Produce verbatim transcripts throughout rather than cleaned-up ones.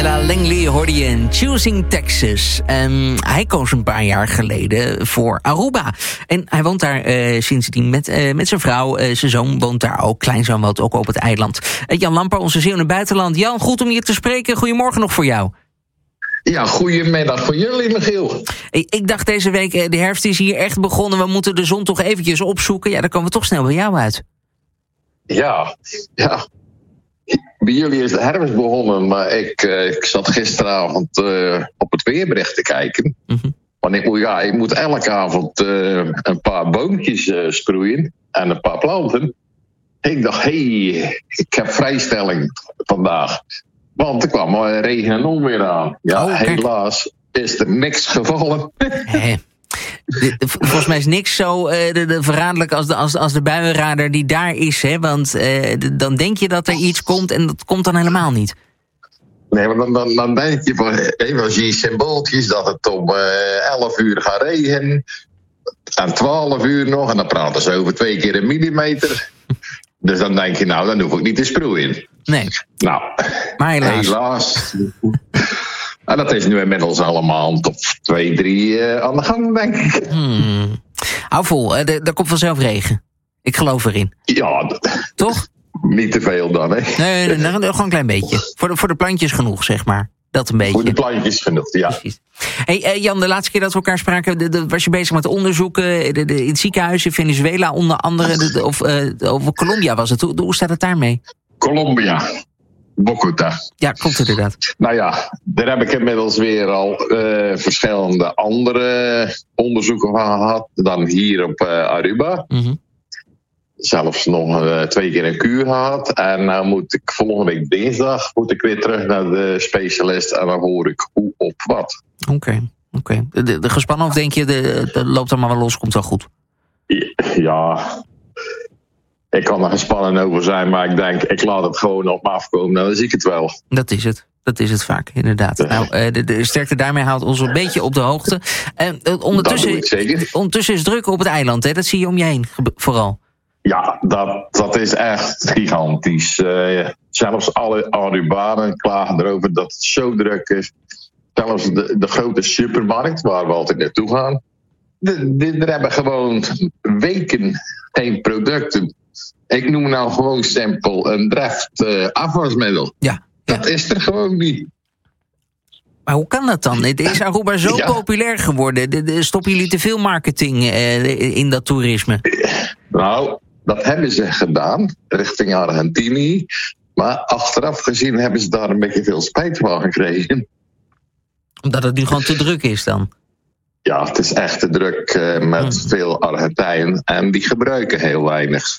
Ella Langley hoorde je in Choosing Texas. Um, hij koos een paar jaar geleden voor Aruba. En hij woont daar uh, sindsdien met, uh, met zijn vrouw. Uh, zijn zoon woont daar ook. Kleinzoon woont ook op het eiland. Uh, Jan Lamper, onze zeeuw in het buitenland. Jan, goed om je te spreken. Goedemorgen nog voor jou. Ja, goedemiddag voor jullie, Michiel. Ik, ik dacht deze week, de herfst is hier echt begonnen. We moeten de zon toch eventjes opzoeken. Ja, dan komen we toch snel bij jou uit. Ja, ja. Bij jullie is de herfst begonnen, maar ik, uh, ik zat gisteravond uh, op het weerbericht te kijken. Mm-hmm. Want ik moet, ja, ik moet elke avond uh, een paar boompjes uh, sproeien en een paar planten. Ik dacht, hé, hey, ik heb vrijstelling vandaag. Want er kwam uh, regen en onweer aan. Ja, oh, helaas is er niks gevallen. Hey. De, de, volgens mij is niks zo uh, de, de verraderlijk als de, als, als de buienradar die daar is. Hè? Want uh, de, dan denk je dat er iets komt en dat komt dan helemaal niet. Nee, maar dan, dan, dan denk je van even zie je symbooltjes dat het om uh, elf uur gaat regenen. En twaalf uur nog. En dan praten ze over twee keer een millimeter. Dus dan denk je, nou, dan hoef ik niet te sproeien. Nee. Nou, maar helaas. helaas. En dat is nu inmiddels allemaal tot twee, drie uh, aan de gang, denk ik. Hmm. Hou vol, er komt vanzelf regen. Ik geloof erin. Ja. D- Toch? Niet te veel dan, hè? Nee, nee, nee, gewoon een klein beetje. Voor de, voor de plantjes genoeg, zeg maar. Dat een beetje. Voor de plantjes genoeg, ja. Precies. Hey, uh, Jan, de laatste keer dat we elkaar spraken, de, de, was je bezig met onderzoeken de, de, in het ziekenhuis in Venezuela, onder andere, de, de, of, uh, of Colombia was het. Hoe, hoe staat het daarmee? Colombia. Bogota. Ja, klopt inderdaad. Nou ja, daar heb ik inmiddels weer al uh, verschillende andere onderzoeken van gehad dan hier op uh, Aruba. Mm-hmm. Zelfs nog uh, twee keer een kuur gehad. En nou moet ik volgende week dinsdag moet ik weer terug naar de specialist en dan hoor ik hoe op wat. Oké, okay, oké. Okay. De, de gespannen of denk je, de, de loopt er maar wel los, komt wel goed? Ja... Ik kan er gespannen over zijn, maar ik denk, ik laat het gewoon op me afkomen. Dan zie ik het wel. Dat is het. Dat is het vaak, inderdaad. Ja. Nou, de, de sterkte daarmee houdt ons een beetje op de hoogte. Uh, ondertussen, ondertussen is het druk op het eiland, hè? Dat zie je om je heen, vooral. Ja, dat, dat is echt gigantisch. Uh, zelfs alle Arubanen klagen erover dat het zo druk is. Zelfs de, de grote supermarkt, waar we altijd naartoe gaan. De, de, er hebben gewoon weken geen producten. Ik noem nou gewoon simpel een Dreft uh, afwasmiddel. Ja, ja. Dat is er gewoon niet. Maar hoe kan dat dan? Is Aruba zo ja. populair geworden? De, de, stoppen jullie te veel marketing uh, in dat toerisme? Nou, dat hebben ze gedaan richting Argentinië. Maar achteraf gezien hebben ze daar een beetje veel spijt van gekregen. Omdat het nu gewoon te druk is dan? Ja, het is echt te druk uh, met hmm. veel Argentijnen. En die gebruiken heel weinig.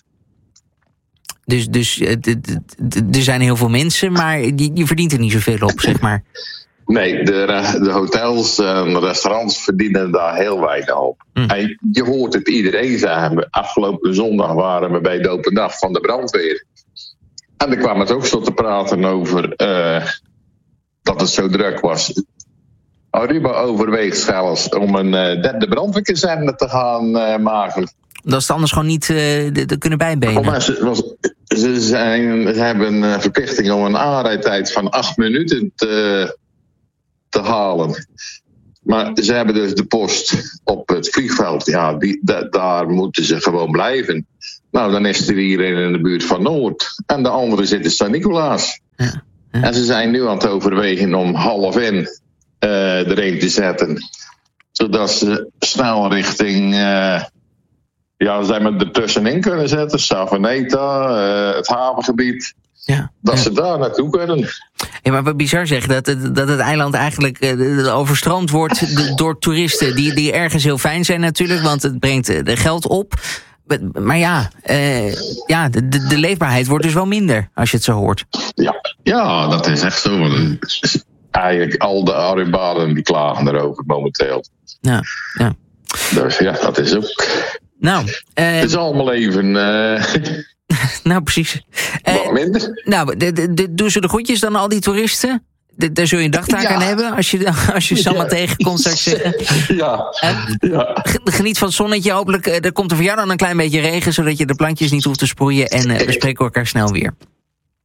Dus, dus uh, d- d- d- er zijn heel veel mensen, maar je, je verdient er niet zoveel op, zeg maar. Nee, de, de hotels en de restaurants verdienen daar heel weinig op. Hmm. En je hoort het iedereen zeggen. Afgelopen zondag waren we bij de open dag van de brandweer. En er kwam het ook zo te praten over uh, dat het zo druk was. Aruba overweegt zelfs om een uh, derde brandweerkazerne te gaan uh, maken. Dat is anders gewoon niet uh, de, de kunnen bijbenen. Maar ze, ze, zijn, ze hebben een verplichting om een aanrijdtijd van acht minuten te, te halen. Maar ze hebben dus de post op het vliegveld. Ja, die, da, daar moeten ze gewoon blijven. Nou, dan is er hier in de buurt van Noord. En de andere zit in Sint-Nicolaas. Ja, ja. En ze zijn nu aan het overwegen om half in... Uh, erin te zetten. Zodat ze snel richting... Uh, ja, zijn we er tussenin kunnen zetten. Savaneta, uh, het havengebied. Ja, dat ja. ze daar naartoe kunnen. Ja, maar wat bizar zeg, dat het, dat het eiland eigenlijk uh, overstroomd wordt de, door toeristen. Die, die ergens heel fijn zijn natuurlijk, want het brengt uh, de geld op. Maar ja, uh, ja de, de, de leefbaarheid wordt dus wel minder, als je het zo hoort. Ja, ja dat is echt zo. Eigenlijk al de Arubanen die klagen erover momenteel. Ja, ja. Dus ja, dat is ook... Nou, uh, het is allemaal even... Uh, nou, precies. Uh, wat minder. Nou, de, de, de, doen ze de groetjes dan al die toeristen? De, daar zul je een dagtaak ja. aan hebben als je, als je Samma ja. tegenkomt, zou ik zeggen. Ja. Uh, ja. Geniet van het zonnetje. Hopelijk uh, er komt er voor jou dan een klein beetje regen, zodat je de plantjes niet hoeft te sproeien. En uh, we spreken elkaar snel weer.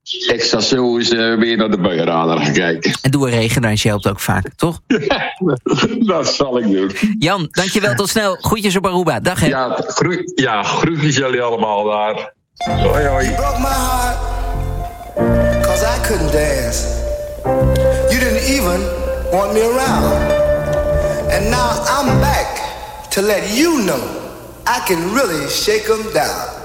Ik zal zo eens uh, weer naar de buienradar gaan kijken. En doe een regendansje, helpt ook vaak, toch? Dat zal ik doen. Jan, dankjewel, tot snel. Groetjes op Aruba. Dag, hè. Ja, gro- ja groetjes jullie allemaal daar. Hoi, hoi. You broke my heart, cause I couldn't dance. You didn't even want me around. And now I'm back to let you know I can really shake 'em down.